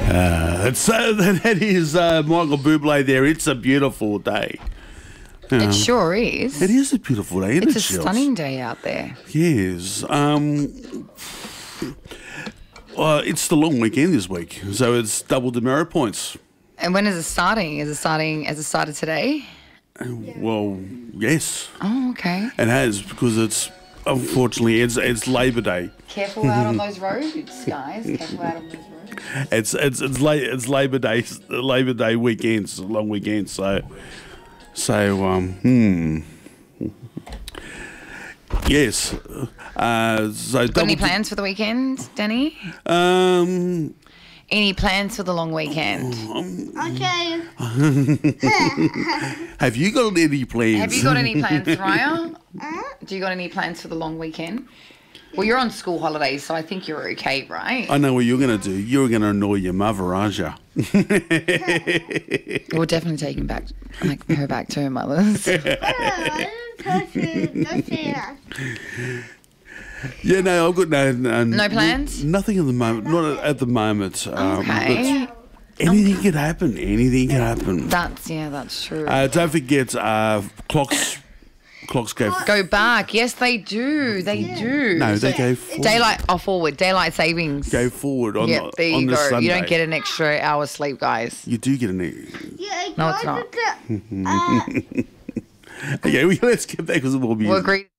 That is Michael Bublé there. It's a beautiful day. It sure is. It is a beautiful day, isn't It's it, a Shels? stunning day out there. Yes. It's the long weekend this week, so it's double demerit points. And when is it starting? Has it started today? Well, yes. Oh, okay. It has, because unfortunately it's Labor Day. Careful out on those roads, guys. Careful out on those roads. It's Labor Day weekend. It's a long weekend, so yes. Got any plans for the weekend, Danny? Any plans for the long weekend? Okay. Have you got any plans? Have you got any plans, Raya? Do you got any plans for the long weekend? Well, you're on school holidays, so I think you're okay, right? I know what you're going to do. You're going to annoy your mother, aren't you? We're definitely taking her back to her mother's. Yeah, no, I've got no plans? Nothing at the moment. Not at the moment. Okay. But anything can happen. Anything can happen. That's true. Don't forget, clocks Go back. Yes, they do. They do. No, they go forward. Forward. Daylight savings. Go forward on Yep, there you on go. the Sunday. You don't get an extra hour sleep, guys. You do get an. No, it's not. Okay, let's get back to some more music. We'll agree.